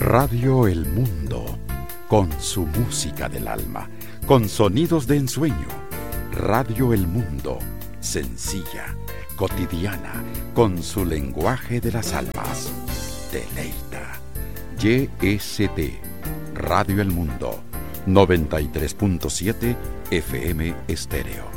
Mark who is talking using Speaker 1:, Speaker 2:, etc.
Speaker 1: Radio El Mundo, con su música del alma, con sonidos de ensueño. Radio El Mundo, sencilla, cotidiana, con su lenguaje de las almas. Deleita. YST, Radio El Mundo, 93.7 FM Estéreo.